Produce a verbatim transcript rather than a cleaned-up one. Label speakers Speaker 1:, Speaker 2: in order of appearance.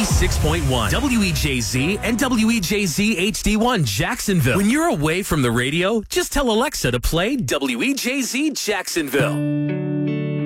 Speaker 1: ninety-six point one, W E J Z and W E J Z H D one Jacksonville. When you're away from the radio, just tell Alexa to play W E J Z Jacksonville.